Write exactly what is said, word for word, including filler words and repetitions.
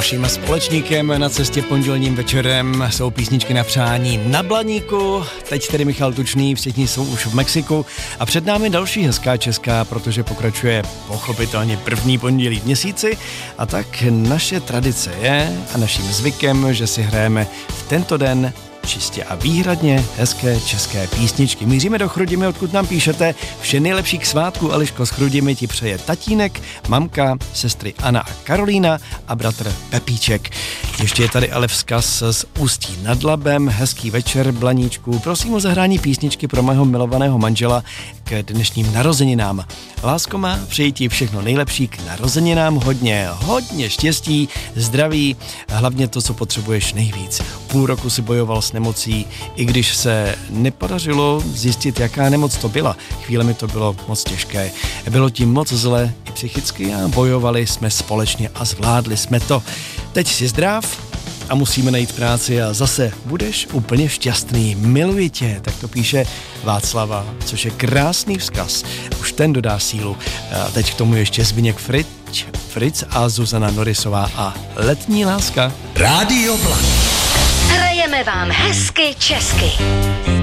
Naším společníkem na cestě pondělním večerem jsou písničky na přání na Blaníku. Teď tedy Michal Tučný, všichni jsou už v Mexiku a před námi další hezká česká, protože pokračuje pochopitelně první pondělí v měsíci a tak naše tradice je a naším zvykem, že si hrajeme v tento den čistě a výhradně hezké české písničky. Míříme do Chrudimi, odkud nám píšete. Vše nejlepší k svátku, Eliško, z Chrudimi ti přeje tatínek, mamka, sestry Anna a Karolína a bratr Pepíček. Ještě je tady ale vzkaz z Ústí nad Labem. Hezký večer, Blaníčku. Prosím o zahrání písničky pro mého milovaného manžela k dnešním narozeninám. Lásko má, přeji ti všechno nejlepší k narozeninám, hodně, hodně štěstí, zdraví, hlavně to, co potřebuješ nejvíc. Půl roku si bojoval s nemocí, i když se nepodařilo zjistit, jaká nemoc to byla. Chvíle mi to bylo moc těžké. Bylo ti moc zle i psychicky a bojovali jsme společně a zvládli jsme to. Teď jsi zdrav a musíme najít práci a zase budeš úplně šťastný. Miluji tě, tak to píše Václava, což je krásný vzkaz. Už ten dodá sílu. A teď k tomu ještě Zbyněk Fritz, Fritz a Zuzana Norisová a Letní láska. Rádio Blaník. Hrajeme vám hezky česky.